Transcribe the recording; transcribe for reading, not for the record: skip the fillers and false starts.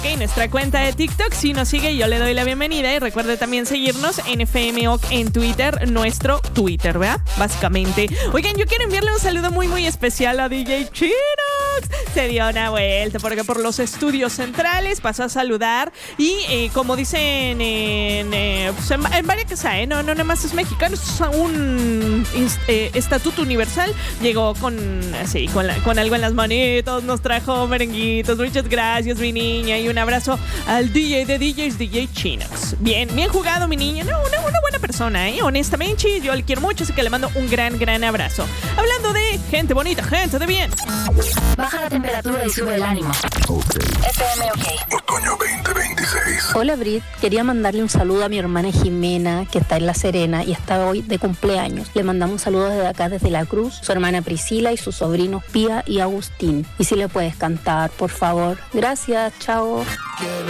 Ok, nuestra cuenta de TikTok, si nos sigue, yo le doy la bienvenida. Y recuerde también seguirnos en FMOC en Twitter, nuestro Twitter, ¿verdad? Básicamente. Oigan, yo quiero enviarle un saludo muy, muy especial a DJ Chinox. Se dio una vuelta porque por los estudios centrales pasó a saludar. Y como dicen pues en varias casas, no nada más es mexicano, es un estatuto universal. Llegó con algo en las manitos, nos trajo merenguitos. Muchas gracias, mi niña, y un abrazo al DJ de DJs, DJ Chinox. Bien jugado, mi niña. No, una buena persona, honestamente, yo le quiero mucho, así que le mando un gran abrazo. Hablando de gente bonita, gente de bien. Baja la temperatura y sube el ánimo. FMOK. Otoño 2026. Hola, Brit. Quería mandarle un saludo a mi hermana Jimena, que está en La Serena y está hoy de cumpleaños. Le mandamos un saludo desde acá, desde La Cruz, su hermana Priscila y sus sobrinos Pía y Agustín. Y si le puedes cantar, por favor. Gracias, chao. Quiero